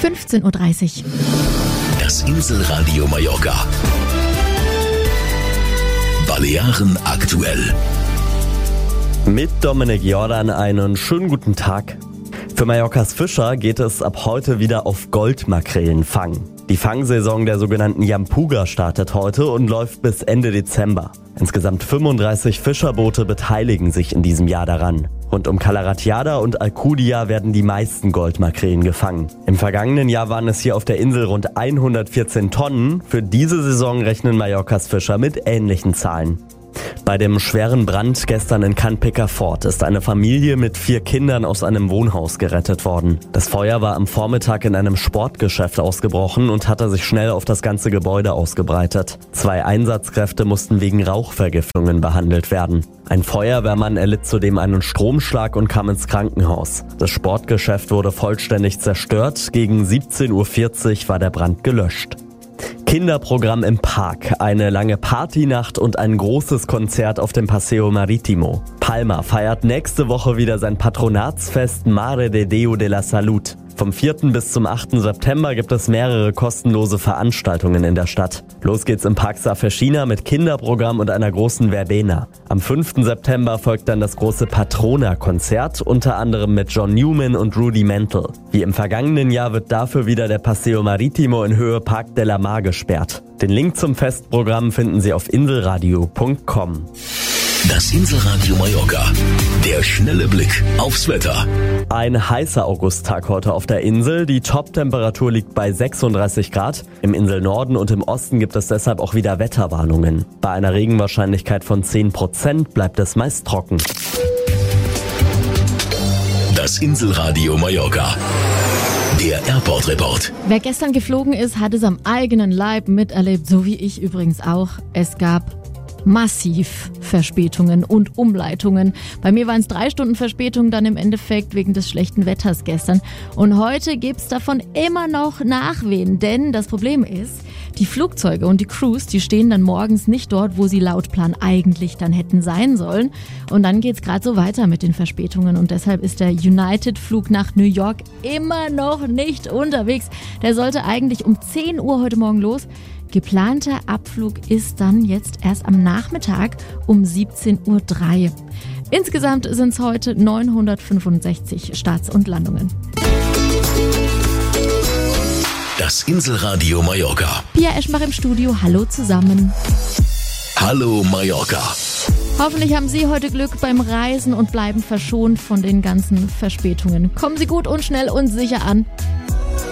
15:30 Uhr. Das Inselradio Mallorca. Balearen aktuell. Mit Dominik Jordan einen schönen guten Tag. Für Mallorcas Fischer geht es ab heute wieder auf Goldmakrelenfang. Die Fangsaison der sogenannten Yampuga startet heute und läuft bis Ende Dezember. Insgesamt 35 Fischerboote beteiligen sich in diesem Jahr daran. Rund um Cala Ratjada und Alcudia werden die meisten Goldmakrelen gefangen. Im vergangenen Jahr waren es hier auf der Insel rund 114 Tonnen. Für diese Saison rechnen Mallorcas Fischer mit ähnlichen Zahlen. Bei dem schweren Brand gestern in Can Picafort ist eine Familie mit 4 Kindern aus einem Wohnhaus gerettet worden. Das Feuer war am Vormittag in einem Sportgeschäft ausgebrochen und hatte sich schnell auf das ganze Gebäude ausgebreitet. 2 Einsatzkräfte mussten wegen Rauchvergiftungen behandelt werden. Ein Feuerwehrmann erlitt zudem einen Stromschlag und kam ins Krankenhaus. Das Sportgeschäft wurde vollständig zerstört. Gegen 17:40 Uhr war der Brand gelöscht. Kinderprogramm im Park, eine lange Partynacht und ein großes Konzert auf dem Paseo Marítimo. Palma feiert nächste Woche wieder sein Patronatsfest Mare de Déu de la Salud. Vom 4. bis zum 8. September gibt es mehrere kostenlose Veranstaltungen in der Stadt. Los geht's im Park Safeshina mit Kinderprogramm und einer großen Verbena. Am 5. September folgt dann das große Patrona-Konzert, unter anderem mit John Newman und Rudy Mantle. Wie im vergangenen Jahr wird dafür wieder der Paseo Marítimo in Höhe Parc de la Mar gesperrt. Den Link zum Festprogramm finden Sie auf inselradio.com. Das Inselradio Mallorca. Der schnelle Blick aufs Wetter. Ein heißer Augusttag heute auf der Insel. Die Top-Temperatur liegt bei 36 Grad. Im Inselnorden und im Osten gibt es deshalb auch wieder Wetterwarnungen. Bei einer Regenwahrscheinlichkeit von 10% bleibt es meist trocken. Das Inselradio Mallorca. Der Airport Report. Wer gestern geflogen ist, hat es am eigenen Leib miterlebt, so wie ich übrigens auch. Es gab massiv Verspätungen und Umleitungen. Bei mir waren es 3 Stunden Verspätung dann im Endeffekt wegen des schlechten Wetters gestern. Und heute gibt's davon immer noch Nachwehen, denn das Problem ist, die Flugzeuge und die Crews, die stehen dann morgens nicht dort, wo sie laut Plan eigentlich dann hätten sein sollen. Und dann geht's gerade so weiter mit den Verspätungen und deshalb ist der United-Flug nach New York immer noch nicht unterwegs. Der sollte eigentlich um 10 Uhr heute Morgen los. Geplanter Abflug ist dann jetzt erst am Nachmittag um 17:03 Uhr. Insgesamt sind es heute 965 Starts und Landungen. Das Inselradio Mallorca. Pia Eschenbach im Studio, hallo zusammen. Hallo Mallorca. Hoffentlich haben Sie heute Glück beim Reisen und bleiben verschont von den ganzen Verspätungen. Kommen Sie gut und schnell und sicher an.